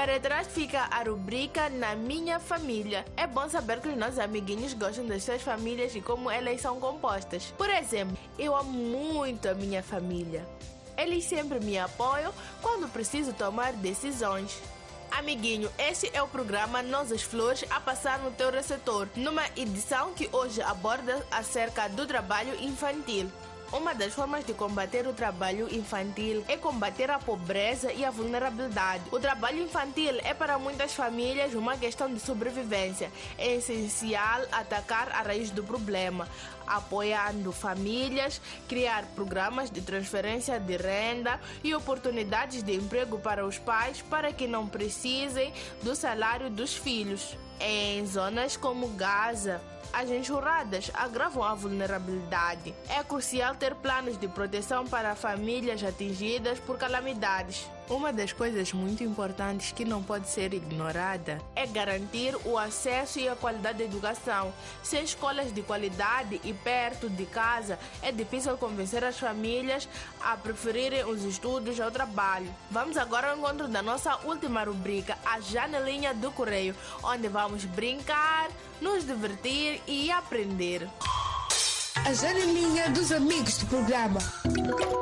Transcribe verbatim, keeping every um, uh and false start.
Para trás fica a rubrica Na Minha Família. É bom saber que os nossos amiguinhos gostam das suas famílias e como elas são compostas. Por exemplo, eu amo muito a minha família. Eles sempre me apoiam quando preciso tomar decisões. Amiguinho, este é o programa Nossas Flores a passar no teu receptor, numa edição que hoje aborda acerca do trabalho infantil. Uma das formas de combater o trabalho infantil é combater a pobreza e a vulnerabilidade. O trabalho infantil é para muitas famílias uma questão de sobrevivência. É essencial atacar a raiz do problema, apoiando famílias, criar programas de transferência de renda e oportunidades de emprego para os pais para que não precisem do salário dos filhos. Em zonas como Gaza, as enxurradas agravam a vulnerabilidade. É crucial ter planos de proteção para famílias atingidas por calamidades. Uma das coisas muito importantes que não pode ser ignorada é garantir o acesso e a qualidade da educação. Sem escolas de qualidade e perto de casa, é difícil convencer as famílias a preferirem os estudos ao trabalho. Vamos agora ao encontro da nossa última rubrica, a Janelinha do Correio, onde vamos brincar, nos divertir e aprender. A Janelinha dos Amigos do Programa.